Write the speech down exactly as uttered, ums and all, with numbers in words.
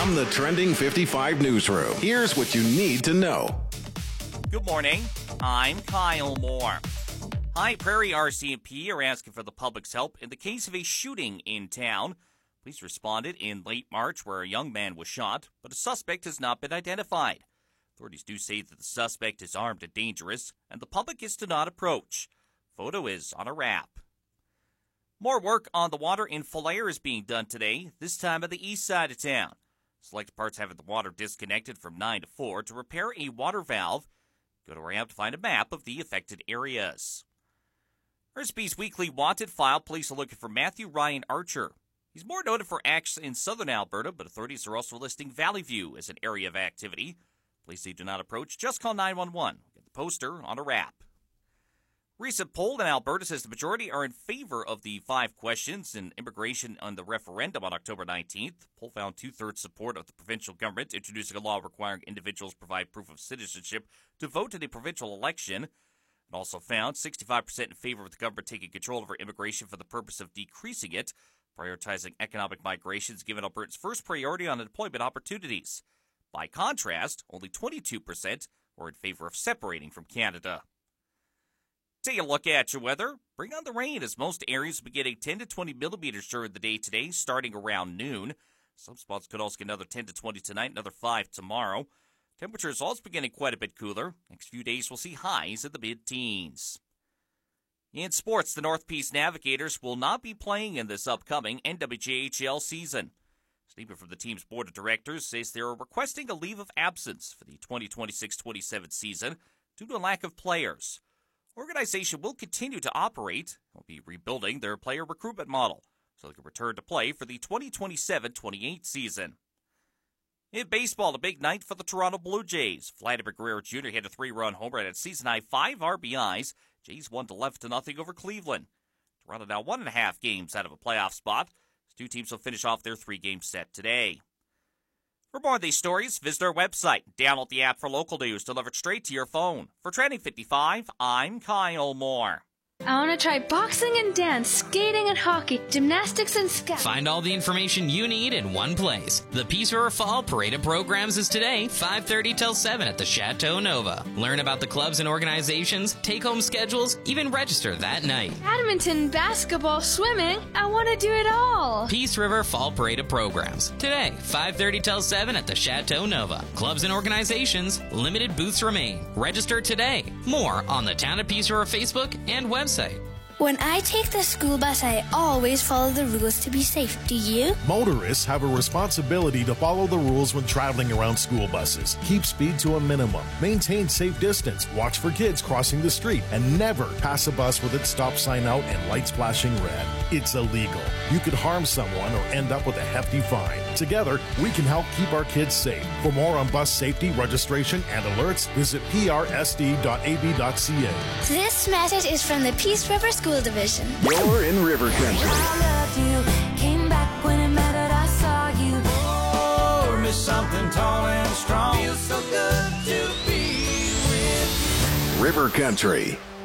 From the Trending fifty-five newsroom, here's what you need to know. Good morning. I'm Kyle Moore. High Prairie R C M P are asking for the public's help in the case of a shooting in town. Police responded in late March where a young man was shot, but a suspect has not been identified. Authorities do say that the suspect is armed and dangerous, and the public is to not approach. Photo is on a wrap. More work on the water in Falher is being done today, this time on the east side of town. Select parts having the water disconnected from nine to four to repair a water valve. Go to our app to find a map of the affected areas. R S B's weekly wanted file. Police are looking for Matthew Ryan Archer. He's more noted for acts in southern Alberta, but authorities are also listing Valley View as an area of activity. Police say do not approach. Just call nine one one. Get the poster on a wrap. Recent poll in Alberta says the majority are in favor of the five questions in immigration on the referendum on October nineteenth. The poll found two-thirds support of the provincial government introducing a law requiring individuals provide proof of citizenship to vote in a provincial election. It also found sixty-five percent in favor of the government taking control over immigration for the purpose of decreasing it, prioritizing economic migrations given Alberta's first priority on employment opportunities. By contrast, only twenty-two percent were in favor of separating from Canada. Take a look at your weather. Bring on the rain as most areas will be getting ten to twenty millimeters during the day today, starting around noon. Some spots could also get another ten to twenty tonight, another five tomorrow. Temperatures also beginning quite a bit cooler. Next few days we'll see highs in the mid-teens. In sports, the North Peace Navigators will not be playing in this upcoming N W J H L season. A statement from the team's board of directors says they are requesting a leave of absence for the twenty twenty-six twenty-seven season due to a lack of players. Organization will continue to operate. They'll be rebuilding their player recruitment model so they can return to play for the twenty twenty-seven twenty-eight season. In baseball, a big night for the Toronto Blue Jays. Vladimir Guerrero Junior hit a three-run home run at season-high five R B Is. Jays won to left to nothing over Cleveland. Toronto now one and a half games out of a playoff spot. The two teams will finish off their three-game set today. For more of these stories, visit our website. Download the app for local news delivered straight to your phone. For Trending fifty-five, I'm Kyle Moore. I want to try boxing and dance, skating and hockey, gymnastics and scout. Find all the information you need in one place. The Peace River Fall Parade of Programs is today, five thirty till seven at the Chateau Nova. Learn about the clubs and organizations, take-home schedules, even register that night. Badminton, basketball, swimming, I want to do it all. Peace River Fall Parade of Programs. Today, five thirty till seven at the Chateau Nova. Clubs and organizations, limited booths remain. Register today. More on the Town of Peace River Facebook and website. When I take the school bus, I always follow the rules to be safe. Do you? Motorists have a responsibility to follow the rules when traveling around school buses. Keep speed to a minimum, maintain safe distance, watch for kids crossing the street, and never pass a bus with its stop sign out and lights flashing red. It's illegal. You could harm someone or end up with a hefty fine. Together, we can help keep our kids safe. For more on bus safety, registration, and alerts, visit p r s d dot a b dot c a. This message is from the Peace River School Division. You're in River Country. I loved you, came back when it mattered, I saw you. Oh, miss something tall and strong. Feels so good to be with you. River Country.